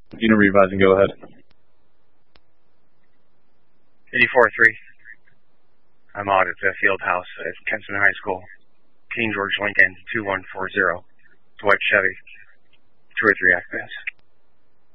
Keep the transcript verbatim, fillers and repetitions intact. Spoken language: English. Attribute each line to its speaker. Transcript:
Speaker 1: You know, revise and go ahead.
Speaker 2: eighty-four three. I'm out at the field house at Kenston High School. King George Lincoln two one four zero. Dwight Chevy. two or three F P S.